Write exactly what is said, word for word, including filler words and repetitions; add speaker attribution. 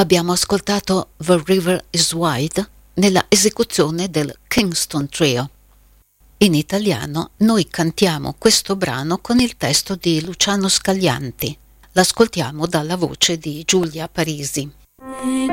Speaker 1: Abbiamo ascoltato The River is Wide nella esecuzione del Kingston Trio. In italiano noi cantiamo questo brano con il testo di Luciano Scaglianti. L'ascoltiamo dalla voce di Giulia Parisi.